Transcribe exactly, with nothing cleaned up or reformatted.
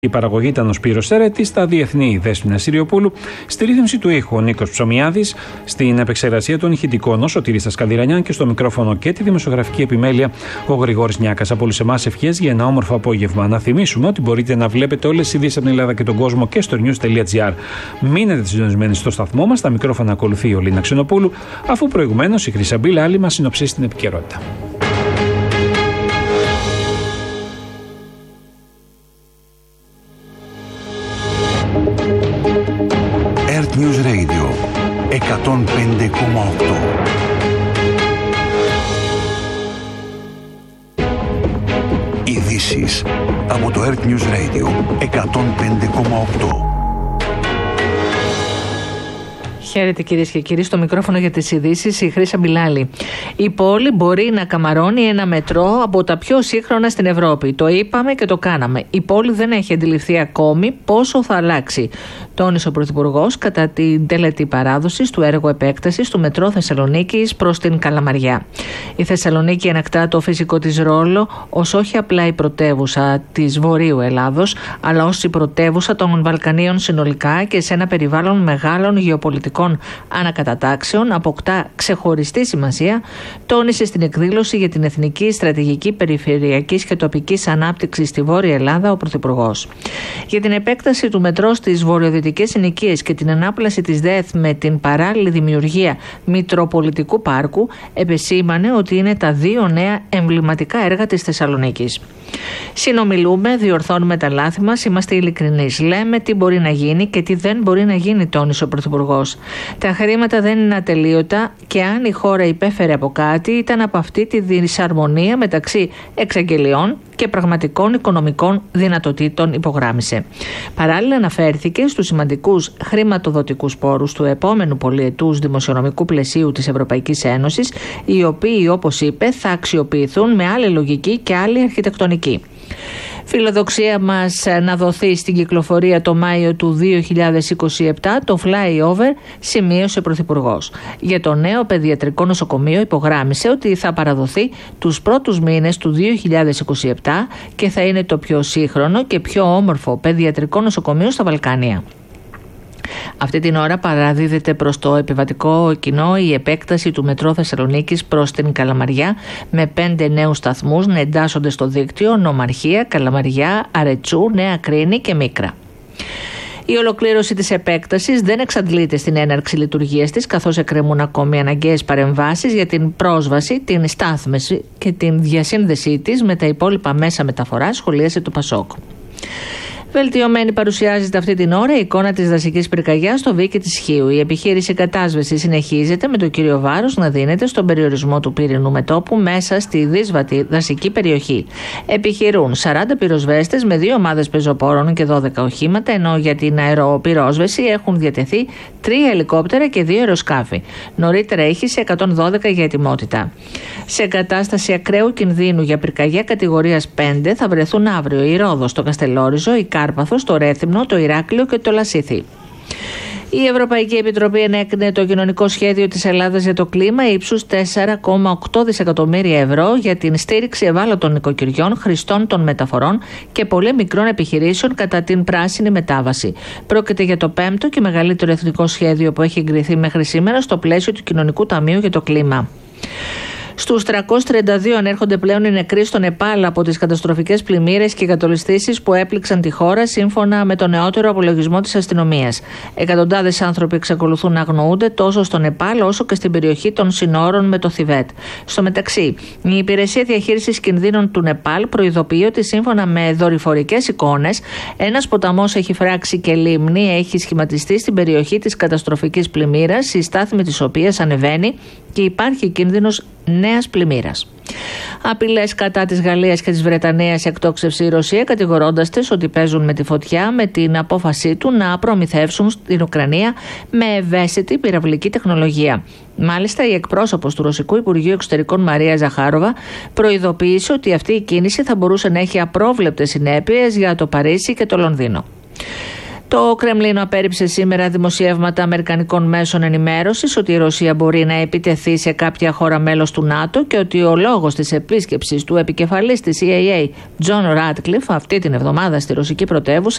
Η παραγωγή ήταν ο Σπύρος Σέρετης, στα διεθνή Δέσποινα Συριοπούλου, στη ρύθμιση του ήχου ο Νίκος Ψωμιάδης, στην επεξεργασία των ηχητικών ο Σωτήρης Τασκαλιρανιάν και στο μικρόφωνο και τη δημοσιογραφική επιμέλεια ο Γρηγόρης Νιάκας. Από όλους εμάς ευχές για ένα όμορφο απόγευμα. Να θυμίσουμε ότι μπορείτε να βλέπετε όλες τις ειδήσεις από την Ελλάδα και τον κόσμο και στο news τελεία gr. Μείνετε συντονισμένοι στο σταθμό μας. Στα μικρόφωνα ακολουθεί ο Λίνα Ξενοπούλου, αφού προηγουμένως η Χρυσαμπή Λάλη μας συνοψίσει την επικαιρότητα. News Radio εκατόν πέντε κόμμα οκτώ. Ειδήσεις από το Earth News Radio εκατόν πέντε κόμμα οκτώ. Χαίρετε κυρίες και κύριοι, στο μικρόφωνο για τις ειδήσεις η Χρύσα Μπιλάλη. Η πόλη μπορεί να καμαρώνει ένα μετρό από τα πιο σύγχρονα στην Ευρώπη. Το είπαμε και το κάναμε. Η πόλη δεν έχει αντιληφθεί ακόμη πόσο θα αλλάξει, τόνισε ο Πρωθυπουργός κατά την τελετή παράδοσης του έργου επέκτασης του μετρό Θεσσαλονίκης προς την Καλαμαριά. Η Θεσσαλονίκη ανακτά το φυσικό της ρόλο ως όχι απλά η πρωτεύουσα της Βορείου Ελλάδος, αλλά ως η πρωτεύουσα των Βαλκανίων συνολικά και σε ένα περιβάλλον μεγάλων γεωπολιτικών ανακατατάξεων αποκτά ξεχωριστή σημασία, τόνισε στην εκδήλωση για την Εθνική Στρατηγική Περιφερειακής και Τοπικής Ανάπτυξης στη Βόρεια Ελλάδα ο Πρωθυπουργός. Για την επέκταση του μετρό στις βορειοδυτικές συνοικίες και την ανάπλαση της ΔΕΘ με την παράλληλη δημιουργία Μητροπολιτικού Πάρκου, επεσήμανε ότι είναι τα δύο νέα εμβληματικά έργα της Θεσσαλονίκης. Συνομιλούμε, διορθώνουμε τα λάθη μας, είμαστε ειλικρινείς. Λέμε τι μπορεί να γίνει και τι δεν μπορεί να γίνει, τόνισε ο Πρωθυπουργός. Τα χρήματα δεν είναι ατελείωτα και αν η χώρα υπέφερε από κάτι, ήταν από αυτή τη δυσαρμονία μεταξύ εξαγγελιών και πραγματικών οικονομικών δυνατοτήτων, υπογράμμισε. Παράλληλα, αναφέρθηκε στους σημαντικούς χρηματοδοτικούς πόρους του επόμενου πολυετούς δημοσιονομικού πλαισίου της Ευρωπαϊκής Ένωσης, οι οποίοι, όπως είπε, θα αξιοποιηθούν με άλλη λογική και άλλη αρχιτεκτονική. Φιλοδοξία μας να δοθεί στην κυκλοφορία το Μάιο του δύο χιλιάδες είκοσι επτά το flyover, σημείωσε ο Πρωθυπουργός. Για το νέο παιδιατρικό νοσοκομείο υπογράμμισε ότι θα παραδοθεί τους πρώτους μήνες του δύο χιλιάδες είκοσι επτά και θα είναι το πιο σύγχρονο και πιο όμορφο παιδιατρικό νοσοκομείο στα Βαλκάνια. Αυτή την ώρα παραδίδεται προς το επιβατικό κοινό η επέκταση του μετρό Θεσσαλονίκης προς την Καλαμαριά με πέντε νέους σταθμούς να εντάσσονται στο δίκτυο Νομαρχία, Καλαμαριά, Αρετσού, Νέα Κρίνη και Μίκρα. Η ολοκλήρωση της επέκτασης δεν εξαντλείται στην έναρξη λειτουργίας της, καθώς εκκρεμούν ακόμη αναγκαίες παρεμβάσεις για την πρόσβαση, την στάθμευση και την διασύνδεσή της με τα υπόλοιπα μέσα μεταφοράς, σχολίασε το Πασόκ. Βελτιωμένη παρουσιάζεται αυτή την ώρα η εικόνα της δασικής πυρκαγιάς στο Βίκη της Χίου. Η επιχείρηση κατάσβεση συνεχίζεται με το κύριο βάρος να δίνεται στον περιορισμό του πύρινου μετώπου μέσα στη δύσβατη δασική περιοχή. Επιχειρούν σαράντα πυροσβέστες με δύο ομάδες πεζοπόρων και δώδεκα οχήματα, ενώ για την αεροπυρόσβεση έχουν διατεθεί τρία ελικόπτερα και δύο αεροσκάφη. Νωρίτερα ήχησε εκατόν δώδεκα για ετοιμότητα. Σε κατάσταση ακραίου κινδύνου για πυρκαγιά κατηγορίας πέντε θα βρεθούν αύριο η Ρόδος, το Καστελόριζο, η Κάρπαθος, το Ρέθυμνο, το Ηράκλειο και το Λασίθι. Η Ευρωπαϊκή Επιτροπή ενέκρινε το κοινωνικό σχέδιο της Ελλάδας για το κλίμα ύψους τέσσερα κόμμα οκτώ δισεκατομμύρια ευρώ για την στήριξη ευάλωτων νοικοκυριών, χρηστών των μεταφορών και πολύ μικρών επιχειρήσεων κατά την πράσινη μετάβαση. Πρόκειται για το πέμπτο και μεγαλύτερο εθνικό σχέδιο που έχει εγκριθεί μέχρι σήμερα στο πλαίσιο του Κοινωνικού Ταμείου για το κλίμα. Στους τριακόσιοι τριάντα δύο ανέρχονται πλέον οι νεκροί στο Νεπάλ από τις καταστροφικές πλημμύρες και κατολιστήσεις που έπληξαν τη χώρα, σύμφωνα με τον νεότερο απολογισμό της αστυνομίας. Εκατοντάδες άνθρωποι εξακολουθούν να αγνοούνται τόσο στο Νεπάλ όσο και στην περιοχή των συνόρων με το Θιβέτ. Στο μεταξύ, η Υπηρεσία Διαχείρισης Κινδύνων του Νεπάλ προειδοποιεί ότι σύμφωνα με δορυφορικές εικόνες, ένας ποταμός έχει φράξει και λίμνη έχει σχηματιστεί στην περιοχή της καταστροφικής πλημμύρας, η στάθμη της οποίας ανεβαίνει και υπάρχει κίνδυνος νέας πλημμύρας. Απειλές κατά της Γαλλίας και της Βρετανίας εκτόξευσε η Ρωσία, κατηγορώντας τις ότι παίζουν με τη φωτιά με την απόφασή του να προμηθεύσουν στην Ουκρανία με ευαίσθητη πυραυλική τεχνολογία. Μάλιστα, η εκπρόσωπος του Ρωσικού Υπουργείου Εξωτερικών Μαρία Ζαχάροβα προειδοποίησε ότι αυτή η κίνηση θα μπορούσε να έχει απρόβλεπτες συνέπειες για το Παρίσι και το Λονδίνο. Το Κρεμλίνο απέρριψε σήμερα δημοσιεύματα αμερικανικών μέσων ενημέρωσης ότι η Ρωσία μπορεί να επιτεθεί σε κάποια χώρα μέλος του ΝΑΤΟ και ότι ο λόγος της επίσκεψης του επικεφαλής της σι άι έι, John Ratcliffe, αυτή την εβδομάδα στη ρωσική πρωτεύουσα